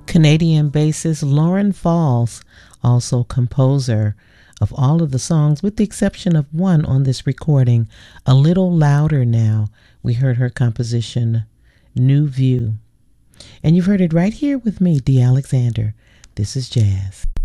Canadian bassist Lauren Falls, also composer of all of the songs, with the exception of one on this recording, A Little Louder Now. We heard her composition, New View. And you've heard it right here with me, Dee Alexander. This is Jazz.